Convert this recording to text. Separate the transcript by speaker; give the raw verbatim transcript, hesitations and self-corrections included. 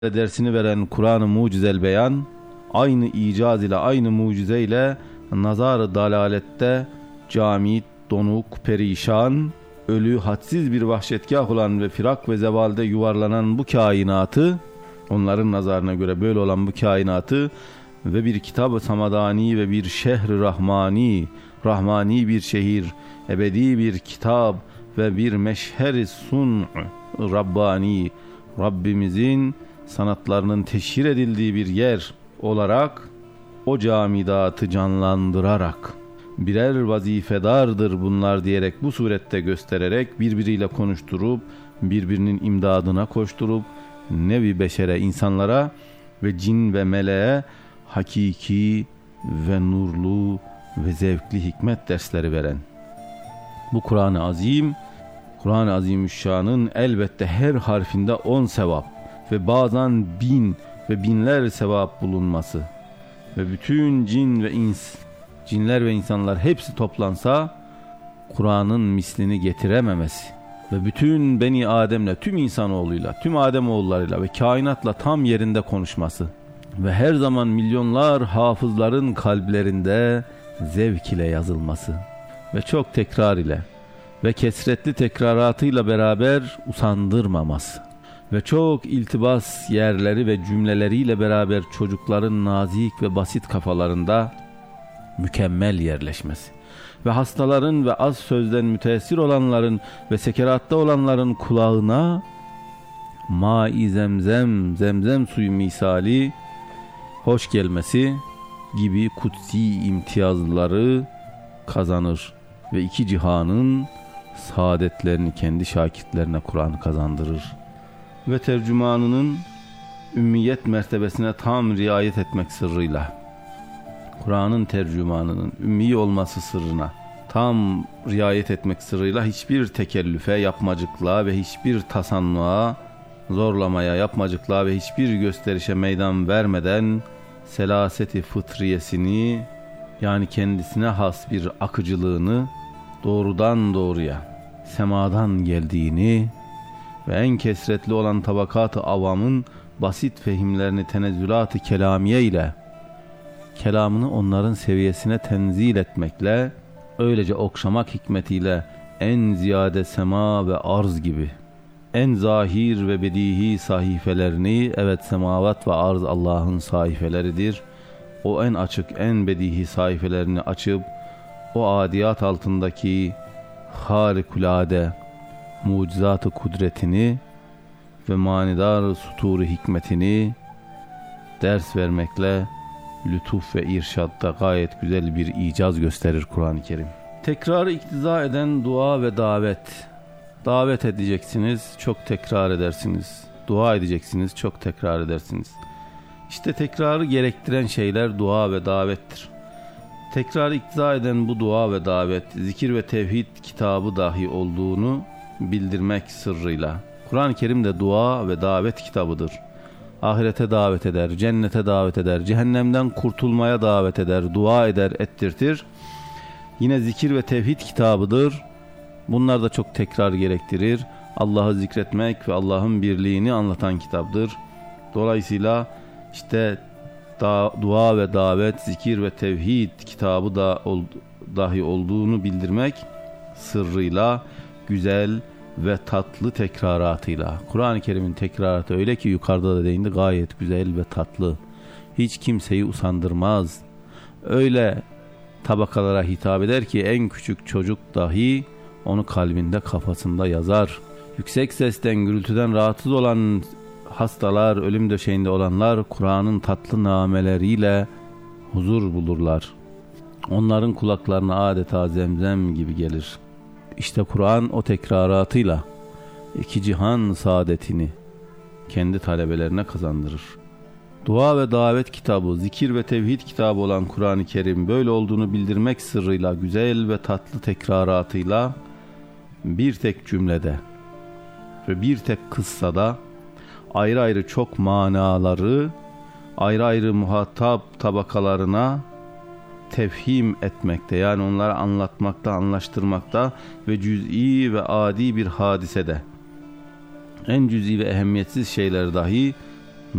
Speaker 1: dersini veren Kur'an-ı Mucizel Beyan, aynı icaz ile, aynı mucize ile nazar-ı dalalette camit, donuk, perişan, ölü, hadsiz bir vahşetgah olan ve firak ve zevalde yuvarlanan bu kainatı, onların nazarına göre böyle olan bu kainatı ve bir kitab-ı samadani ve bir şehr-i rahmani, rahmani bir şehir, ebedi bir kitap ve bir meşher-i sun' Rabbani, Rabbimizin sanatlarının teşhir edildiği bir yer olarak o camidatı canlandırarak birer vazifedardır bunlar diyerek, bu surette göstererek, birbiriyle konuşturup birbirinin imdadına koşturup nevi beşere, insanlara ve cin ve meleğe hakiki ve nurlu ve zevkli hikmet dersleri veren bu Kur'an-ı Azim, Kur'an-ı Azimüşşan'ın elbette her harfinde on sevap ve bazen bin ve binler sevap bulunması ve bütün cin ve ins, cinler ve insanlar hepsi toplansa Kur'an'ın mislini getirememesi ve bütün Beni Adem'le, tüm insanoğluyla, tüm Ademoğullarıyla ve kainatla tam yerinde konuşması ve her zaman milyonlar hafızların kalplerinde zevk ile yazılması ve çok tekrar ile ve kesretli tekraratıyla beraber usandırmaması ve çok iltibas yerleri ve cümleleriyle beraber çocukların nazik ve basit kafalarında mükemmel yerleşmesi ve hastaların ve az sözden müteessir olanların ve sekeratta olanların kulağına ma-i zemzem, zemzem suyu misali hoş gelmesi gibi kutsi imtiyazları kazanır ve iki cihanın saadetlerini kendi şakirtlerine Kur'an kazandırır ve tercümanının ümmiyet mertebesine tam riayet etmek sırrıyla, Kur'an'ın tercümanının ümmi olması sırrına tam riayet etmek sırrıyla hiçbir tekellüfe, yapmacıklığa ve hiçbir tasannuğa, zorlamaya, yapmacıklığa ve hiçbir gösterişe meydan vermeden selaseti fıtriyesini, yani kendisine has bir akıcılığını doğrudan doğruya semadan geldiğini ve en kesretli olan tabakat-ı avamın basit fehimlerini tenezzülat-ı kelamiye ile kelamını onların seviyesine tenzil etmekle, öylece okşamak hikmetiyle en ziyade sema ve arz gibi en zahir ve bedihi sahifelerini, evet semavat ve arz Allah'ın sahifeleridir, o en açık en bedihi sayfelerini açıp o adiyat altındaki harikulade mucizat-ı kudretini ve manidar suturu hikmetini ders vermekle lütuf ve irşadda gayet güzel bir icaz gösterir Kur'an-ı Kerim. Tekrarı iktiza eden dua ve davet. Davet edeceksiniz, çok tekrar edersiniz. Dua edeceksiniz, çok tekrar edersiniz. İşte tekrarı gerektiren şeyler dua ve davettir. Tekrarı iktiza eden bu dua ve davet, zikir ve tevhid kitabı dahi olduğunu bildirmek sırrıyla. Kur'an-ı Kerim de dua ve davet kitabıdır. Ahirete davet eder, cennete davet eder, cehennemden kurtulmaya davet eder, dua eder, ettirtir. Yine zikir ve tevhid kitabıdır. Bunlar da çok tekrar gerektirir. Allah'ı zikretmek ve Allah'ın birliğini anlatan kitaptır. Dolayısıyla işte da, dua ve davet, zikir ve tevhid kitabı da ol, dahi olduğunu bildirmek sırrıyla, güzel ve tatlı tekraratıyla. Kur'an-ı Kerim'in tekraratı öyle ki yukarıda da değindi, gayet güzel ve tatlı. Hiç kimseyi usandırmaz. Öyle tabakalara hitap eder ki en küçük çocuk dahi onu kalbinde, kafasında yazar. Yüksek sesten, gürültüden rahatsız olan hastalar, ölüm döşeğinde olanlar Kur'an'ın tatlı nameleriyle huzur bulurlar. Onların kulaklarına adeta zemzem gibi gelir. İşte Kur'an o tekraratıyla iki cihan saadetini kendi talebelerine kazandırır. Dua ve davet kitabı, zikir ve tevhid kitabı olan Kur'an-ı Kerim böyle olduğunu bildirmek sırrıyla, güzel ve tatlı tekraratıyla bir tek cümlede ve bir tek kıssada ayrı ayrı çok manaları ayrı ayrı muhatap tabakalarına tefhim etmekte, yani onları anlatmakta, anlaştırmakta ve cüz'i ve adi bir hadisede en cüz'i ve ehemmiyetsiz şeyler dahi